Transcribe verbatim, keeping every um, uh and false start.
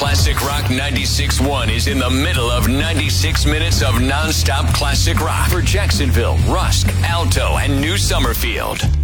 Classic Rock ninety-six point one is in the middle of ninety-six minutes of nonstop classic rock for Jacksonville, Rusk, Alto, and New Summerfield.